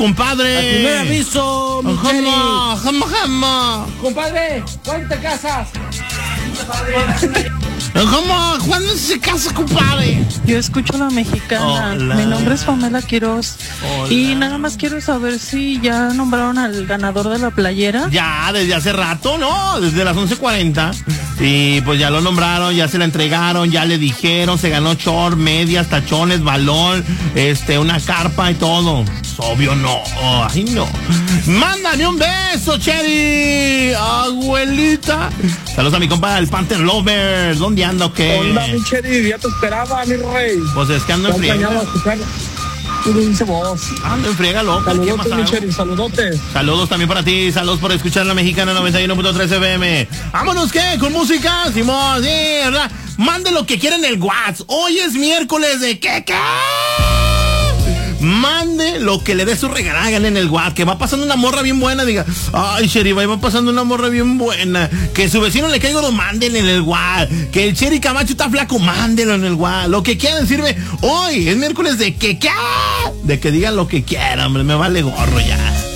compadre. Al primer aviso, mi Cheri. Jama. Compadre, ¿cuándo te casas? ¿Cuándo se casa, compadre? Yo escucho La Mexicana. Hola. Mi nombre es Pamela Quiroz. Hola. Y nada más quiero saber si ya nombraron al ganador de la playera. Ya, desde hace rato, ¿no? Desde las 11:40. Y pues ya lo nombraron, ya se la entregaron, ya le dijeron, se ganó short, medias, tachones, balón, una carpa y todo. Obvio no, ay no. Mándame un beso, Cheri, abuelita. Saludos a mi compa, el Panther Lover. ¿Dónde anda o qué? Hola, mi Cheri, ya te esperaba, mi rey. Pues es que ando en friega. Tu dulce voz. Ando en friega, loco. ¿Qué Saludotes, más mi hago? Cheri, saludotes. Saludos también para ti, saludos por escuchar La Mexicana 91.3 FM. Vámonos, ¿qué? ¿Con música? Simón, sí, ¿verdad? Mande lo que quiera en el WhatsApp. Hoy es miércoles de ¿qué? Mande lo que le dé su regalada en el WhatsApp. Que va pasando una morra bien buena, diga, ay, Cheri, va pasando una morra bien buena. Que su vecino le caiga, lo manden en el WhatsApp. Que el Cheri Camacho está flaco, mándenlo en el WhatsApp. Lo que quieran sirve. Hoy es miércoles de ¿qué? De que digan lo que quieran, hombre, me vale gorro ya.